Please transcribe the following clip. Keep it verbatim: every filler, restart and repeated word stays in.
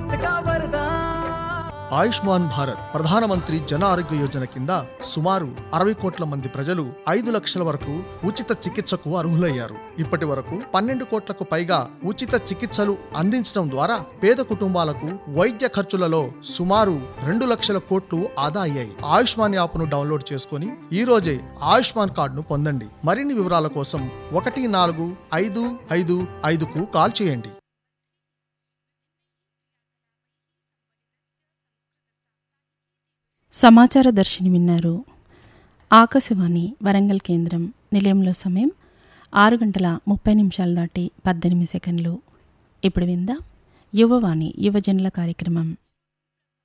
स्वास्थ्य का वरदान। ఆయుష్మాన్ భారత్ ప్రధానమంత్రి జన ఆరోగ్య యోజన కింద సుమారు అరవై కోట్ల మంది ప్రజలు ఐదు లక్షల వరకు ఉచిత చికిత్సకు అర్హులయ్యారు. ఇప్పటి వరకు పన్నెండు కోట్లకు పైగా ఉచిత చికిత్సలు అందించడం ద్వారా పేద కుటుంబాలకు వైద్య ఖర్చులలో సుమారు రెండు లక్షల కోట్లు ఆదా అయ్యాయి. ఆయుష్మాన్ యాప్ను డౌన్లోడ్ చేసుకుని ఈ రోజే ఆయుష్మాన్ కార్డును పొందండి. మరిన్ని వివరాల కోసం ఒకటి నాలుగు ఐదు ఐదు ఐదుకు కాల్ చేయండి. సమాచార దర్శిని విన్నారు. ఆకాశవాణి వరంగల్ కేంద్రం నిలయంలో సమయం ఆరు గంటల ముప్పై నిమిషాలు దాటి పద్దెనిమిది సెకండ్లు. ఇప్పుడు విందాం యువవాణి యువజనుల కార్యక్రమం.